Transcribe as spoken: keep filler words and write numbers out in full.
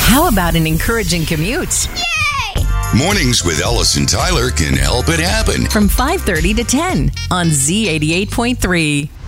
How about an encouraging commute? Mornings with Ellis and Tyler can help it happen. From five thirty to ten on Z eighty-eight point three.